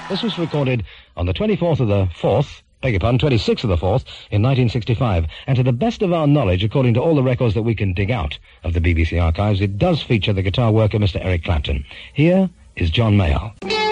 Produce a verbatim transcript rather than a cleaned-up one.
This was recorded on the twenty-fourth of the fourth, beg your pardon, twenty-sixth of the fourth, in nineteen sixty-five. And to the best of our knowledge, according to all the records that we can dig out of the B B C archives, it does feature the guitar worker Mister Eric Clapton. Here is John Mayall.